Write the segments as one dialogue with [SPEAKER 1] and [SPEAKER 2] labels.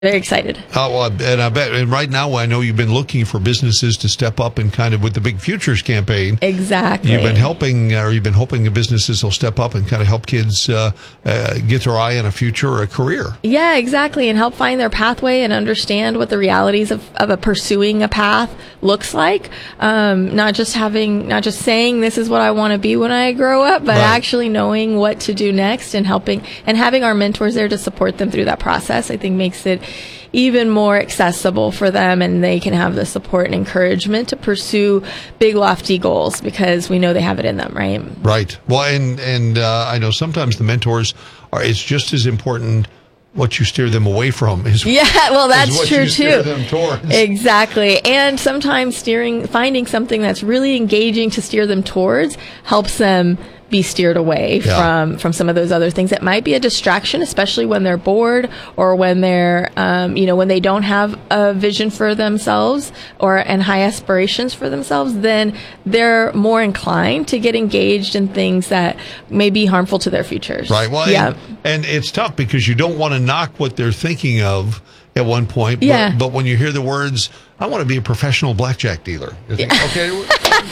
[SPEAKER 1] Very excited.
[SPEAKER 2] And I bet, and right now I know you've been looking for businesses to step up and kind of with the Big Futures campaign.
[SPEAKER 1] Exactly.
[SPEAKER 2] You've been helping, or you've been hoping the businesses will step up and kind of help kids get their eye on a future or a career.
[SPEAKER 1] Yeah, exactly. And help find their pathway and understand what the realities of a pursuing a path looks like. Not just saying this is what I want to be when I grow up, but actually knowing what to do next and helping and having our mentors there to support them through that process, I think makes it even more accessible for them, and they can have the support and encouragement to pursue big, lofty goals because we know they have it in them, right?
[SPEAKER 2] Right. Well, and I know sometimes the mentors it's just as important what you steer them away from that's
[SPEAKER 1] true too.
[SPEAKER 2] Them towards.
[SPEAKER 1] Exactly. And sometimes finding something that's really engaging to steer them towards helps them be steered away from some of those other things that might be a distraction, especially when they're bored or when they're, when they don't have a vision for themselves and high aspirations for themselves, then they're more inclined to get engaged in things that may be harmful to their futures.
[SPEAKER 2] Right. Well, and it's tough because you don't want to knock what they're thinking of at one point. But when you hear the words, I want to be a professional blackjack dealer. You think, okay,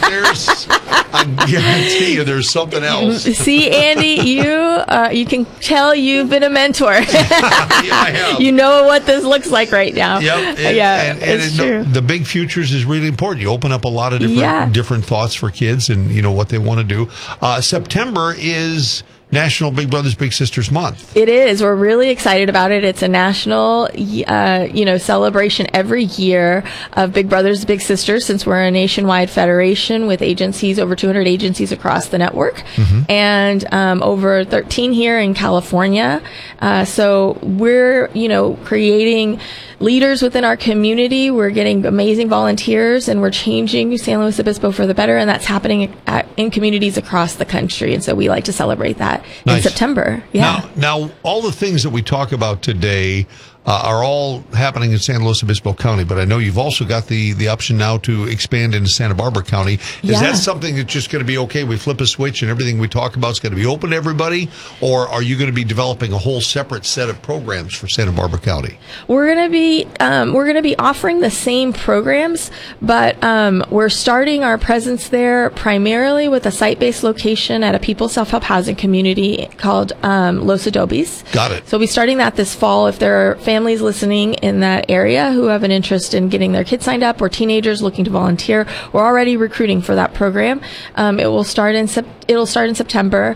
[SPEAKER 2] I guarantee you there's something else.
[SPEAKER 1] See, Andy, you can tell you've been a mentor.
[SPEAKER 2] I have.
[SPEAKER 1] You know what this looks like right now.
[SPEAKER 2] Yep.
[SPEAKER 1] And it's true.
[SPEAKER 2] The Big Futures is really important. You open up a lot of different thoughts for kids and what they want to do. September is National Big Brothers Big Sisters Month.
[SPEAKER 1] It is. We're really excited about it. It's a national, celebration every year of Big Brothers Big Sisters, since we're a nationwide federation with agencies, over 200 agencies across the network, and over 13 here in California. So we're, creating leaders within our community. We're getting amazing volunteers, and we're changing San Luis Obispo for the better, and that's happening in communities across the country. And so we like to celebrate that in September. Yeah.
[SPEAKER 2] Now, all the things that we talk about today are all happening in San Luis Obispo County, but I know you've also got the option now to expand into Santa Barbara County. Is that something that's just going to be okay? We flip a switch and everything we talk about is going to be open to everybody, or are you going to be developing a whole separate set of programs for Santa Barbara County?
[SPEAKER 1] We're going to be offering the same programs, but we're starting our presence there primarily with a site-based location at a People's Self-Help Housing community called Los Adobes.
[SPEAKER 2] Got it.
[SPEAKER 1] So we'll be starting that this fall. If there are families listening in that area who have an interest in getting their kids signed up, or teenagers looking to volunteer, we're already recruiting for that program. It'll start in September.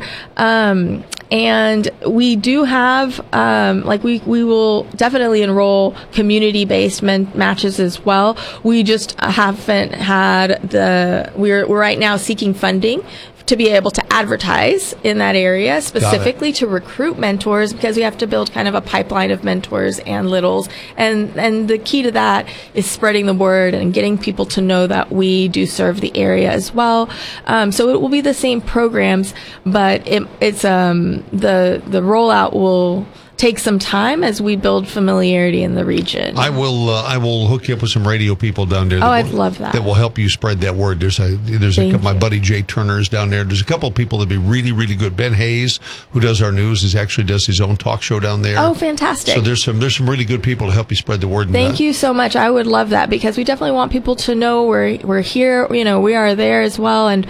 [SPEAKER 1] And we do have, we will definitely enroll community-based matches as well. We just haven't had we're right now seeking funding to be able to advertise in that area, specifically to recruit mentors, because we have to build kind of a pipeline of mentors and littles. And the key to that is spreading the word and getting people to know that we do serve the area as well. So it will be the same programs, but it's the rollout will take some time as we build familiarity in the region.
[SPEAKER 2] I will hook you up with some radio people down there.
[SPEAKER 1] I'd love that.
[SPEAKER 2] That will help you spread that word. There's my buddy Jay Turner's down there. There's a couple of people that'd be really, really good. Ben Hayes, who does our news, does his own talk show down there.
[SPEAKER 1] Oh, fantastic!
[SPEAKER 2] So there's some really good people to help you spread the word.
[SPEAKER 1] Thank you so much. I would love that, because we definitely want people to know we're here. We are there as well, and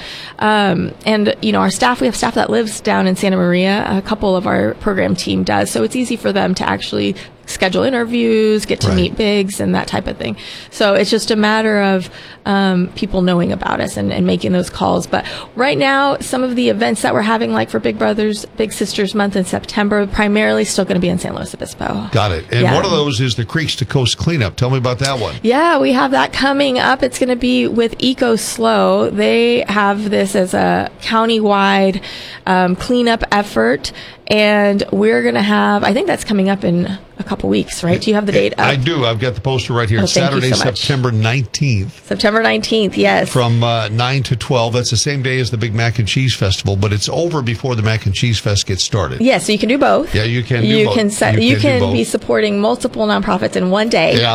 [SPEAKER 1] our staff. We have staff that lives down in Santa Maria. A couple of our program team does, so it's easy for them to actually schedule interviews, get to meet bigs and that type of thing. So it's just a matter of people knowing about us and making those calls. But right now, some of the events that we're having, like for Big Brothers Big Sisters Month in September, primarily still going to be in San Luis Obispo.
[SPEAKER 2] Got it. And one of those is the Creeks to Coast Cleanup. Tell me about that one.
[SPEAKER 1] Yeah, we have that coming up. It's going to be with Eco Slow. They have this as a countywide cleanup effort. And we're going to have, I think that's coming up in a couple weeks, right? Do you have the date up?
[SPEAKER 2] I do. I've got the poster right here.
[SPEAKER 1] Oh,
[SPEAKER 2] Saturday, September 19th.
[SPEAKER 1] September 19th, yes.
[SPEAKER 2] From 9 to 12. That's the same day as the big Mac and Cheese Festival, but it's over before the Mac and Cheese Fest gets started.
[SPEAKER 1] Yeah, so you can do both.
[SPEAKER 2] Yeah, you can do both.
[SPEAKER 1] You can be supporting multiple nonprofits in one day.
[SPEAKER 2] Yeah.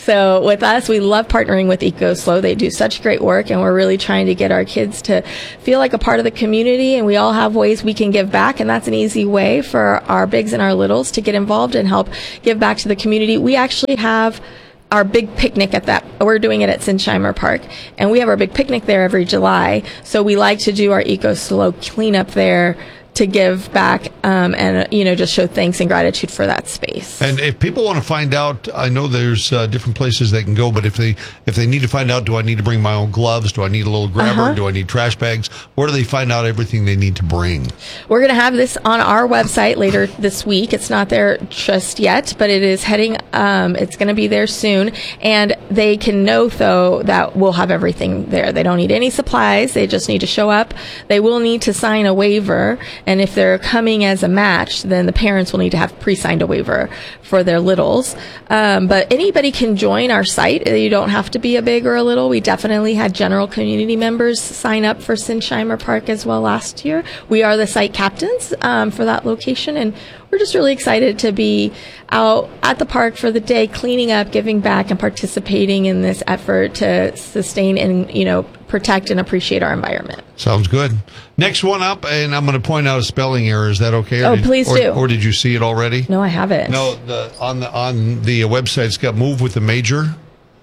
[SPEAKER 1] So with us, we love partnering with EcoSlow. They do such great work, and we're really trying to get our kids to feel like a part of the community, and we all have ways we can give back, and that's an easy way for our bigs and our littles to get involved and help give back to the community. We actually have our big picnic we're doing it at Sinsheimer Park, and we have our big picnic there every July. So we like to do our EcoSlow cleanup there to give back, and just show thanks and gratitude for that space.
[SPEAKER 2] And if people want to find out, I know there's different places they can go, but if they need to find out, do I need to bring my own gloves? Do I need a little grabber? Do I need trash bags? Where do they find out everything they need to bring?
[SPEAKER 1] We're going to have this on our website later this week. It's not there just yet, but it is heading, it's going to be there soon. And they can know, though, that we'll have everything there. They don't need any supplies. They just need to show up. They will need to sign a waiver. And if they're coming as a match, then the parents will need to have pre-signed a waiver for their littles. But anybody can join our site. You don't have to be a big or a little. We definitely had general community members sign up for Sinsheimer Park as well last year. We are the site captains for that location, and we're just really excited to be out at the park for the day, cleaning up, giving back, and participating in this effort to sustain and, protect and appreciate our environment.
[SPEAKER 2] Sounds good. Next one up, and I'm going to point out a spelling error. Is that okay?
[SPEAKER 1] Please do.
[SPEAKER 2] Or did you see it already?
[SPEAKER 1] No, I haven't.
[SPEAKER 2] No, on the website, it's got move with the major.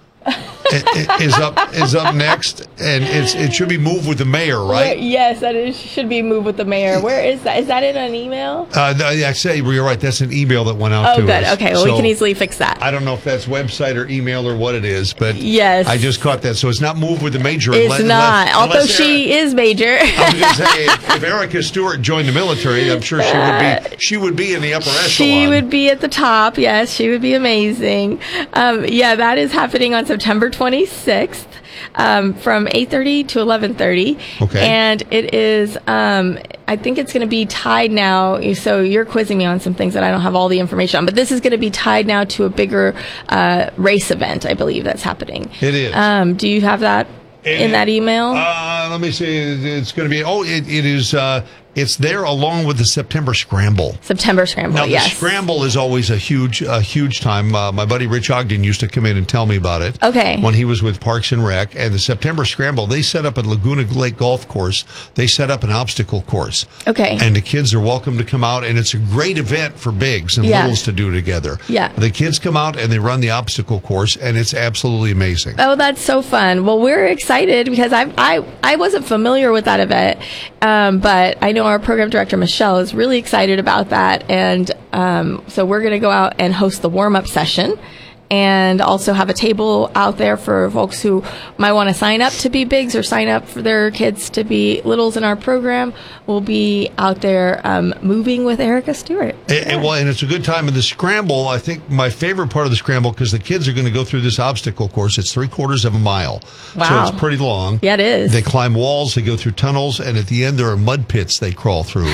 [SPEAKER 2] is up next, and it should be move with the mayor, right?
[SPEAKER 1] Yes, should be move with the mayor. Where is that? Is that in an email?
[SPEAKER 2] I say you're right. That's an email that went out to us.
[SPEAKER 1] Oh, good. Okay, well, we can easily fix that.
[SPEAKER 2] I don't know if that's website or email or what it is, but
[SPEAKER 1] yes,
[SPEAKER 2] I just caught that. So it's not move with the major.
[SPEAKER 1] It's not. Although she is major.
[SPEAKER 2] I was going to say, if Erica Stewart joined the military, I'm sure she would be in the upper echelon.
[SPEAKER 1] She would be at the top. Yes, she would be amazing. That is happening on September 26th from 8:30 to 11:30.
[SPEAKER 2] Okay.
[SPEAKER 1] And it is, I think it's going to be tied now. So you're quizzing me on some things that I don't have all the information on, but this is going to be tied now to a bigger race event, I believe, that's happening.
[SPEAKER 2] It is.
[SPEAKER 1] Do you have that in that email?
[SPEAKER 2] Let me see. It's going to be, it is, it's there along with the September Scramble.
[SPEAKER 1] Now,
[SPEAKER 2] yes. The Scramble is always a huge time. My buddy Rich Ogden used to come in and tell me about it.
[SPEAKER 1] Okay.
[SPEAKER 2] When he was with Parks and Rec. And the September Scramble, they set up at Laguna Lake Golf Course. They set up an obstacle course.
[SPEAKER 1] Okay.
[SPEAKER 2] And the kids are welcome to come out. And it's a great event for bigs and littles to do together.
[SPEAKER 1] Yeah.
[SPEAKER 2] The kids come out and they run the obstacle course, and it's absolutely amazing.
[SPEAKER 1] Oh, that's so fun. Well, we're excited because I wasn't familiar with that event, but I know our program director, Michelle, is really excited about that. And so we're going to go out and host the warm-up session and also have a table out there for folks who might want to sign up to be bigs or sign up for their kids to be littles in our program. We'll be out there moving with Erica Stewart.
[SPEAKER 2] And it's a good time. In the Scramble, I think my favorite part of the Scramble, because the kids are going to go through this obstacle course. It's 3/4 of a mile.
[SPEAKER 1] Wow.
[SPEAKER 2] So it's pretty long.
[SPEAKER 1] Yeah, it is.
[SPEAKER 2] They climb walls, they go through tunnels, and at the end there are mud pits they crawl through.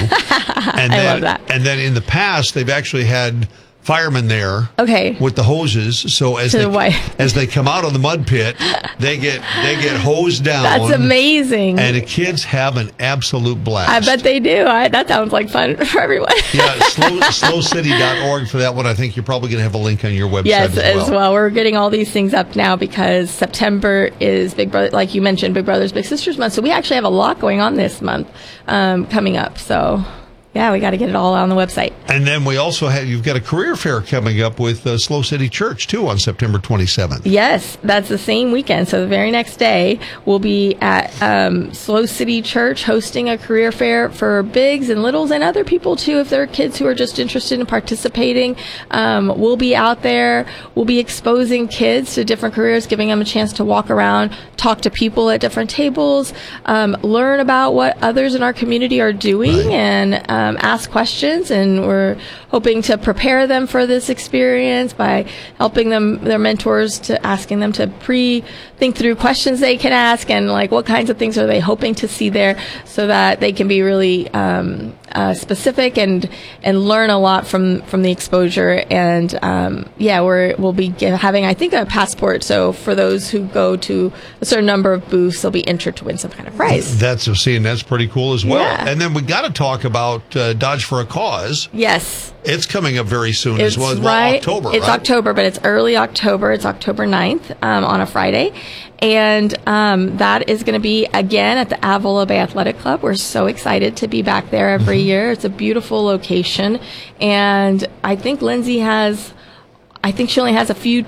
[SPEAKER 1] I love that.
[SPEAKER 2] And then in the past, they've actually had firemen there with the hoses, so as they come out of the mud pit, they get hosed down.
[SPEAKER 1] That's amazing.
[SPEAKER 2] And the kids have an absolute blast.
[SPEAKER 1] I bet they do. That sounds like fun for everyone.
[SPEAKER 2] Yeah, slowcity.org for that one. I think you're probably going to have a link on your website.
[SPEAKER 1] Yes, as well. We're getting all these things up now because September is Big Brother, like you mentioned, Big Brothers Big Sisters month. So we actually have a lot going on this month coming up. So yeah, we got to get it all on the website.
[SPEAKER 2] And then we also you've got a career fair coming up with Slow City Church, too, on September 27th.
[SPEAKER 1] Yes, that's the same weekend. So the very next day, we'll be at Slow City Church hosting a career fair for bigs and littles and other people, too, if there are kids who are just interested in participating. We'll be out there. We'll be exposing kids to different careers, giving them a chance to walk around, talk to people at different tables, learn about what others in our community are doing, and ask questions, and we're hoping to prepare them for this experience by helping their mentors, to asking them to think through questions they can ask, and like what kinds of things are they hoping to see there, so that they can be really specific and learn a lot from the exposure. And we'll be having, I think, a passport. So for those who go to a certain number of booths, they'll be entered to win some kind of prize.
[SPEAKER 2] That's pretty cool as well.
[SPEAKER 1] Yeah.
[SPEAKER 2] And then we got to talk about Dodge for a Cause.
[SPEAKER 1] Yes.
[SPEAKER 2] It's coming up very soon
[SPEAKER 1] It's
[SPEAKER 2] as well.
[SPEAKER 1] right.
[SPEAKER 2] October,
[SPEAKER 1] It's
[SPEAKER 2] right?
[SPEAKER 1] October, but it's early October. It's October 9th on a Friday. And that is going to be, again, at the Avila Bay Athletic Club. We're so excited to be back there every year. It's a beautiful location. And I think she only has a few